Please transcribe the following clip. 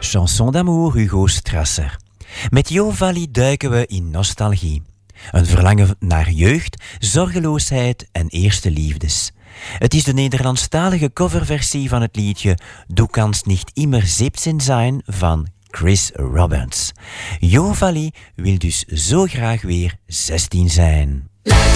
Chanson d'amour, Hugo Strasser. Met Jo Valli duiken we in nostalgie. Een verlangen naar jeugd, zorgeloosheid en eerste liefdes. Het is de Nederlandstalige coverversie van het liedje Du kannst nicht immer 17 sein van Chris Roberts. Jo Valli wil dus zo graag weer 16 zijn.